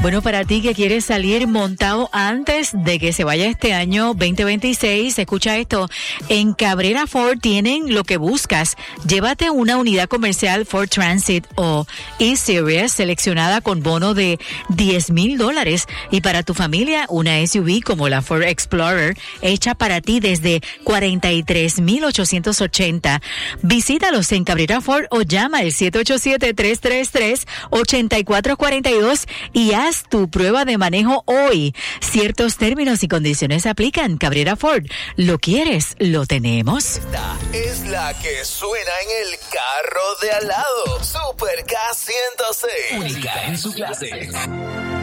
Bueno, para ti que quieres salir montado antes de que se vaya este año 2026, escucha esto. En Cabrera Ford tienen lo que buscas. Llévate una unidad comercial Ford Transit o E-Series seleccionada con bono de $10,000. Y para tu familia, una SUV como la Ford Explorer, hecha para ti desde $43,880. Visítalos en Cabrera Ford o llama al 787-333-8442 y haz tu prueba de manejo hoy. Ciertos términos y condiciones aplican. Cabrera Ford, ¿lo quieres? Lo tenemos. Esta es la que suena en el carro de al lado. Super K106. Única en su clase.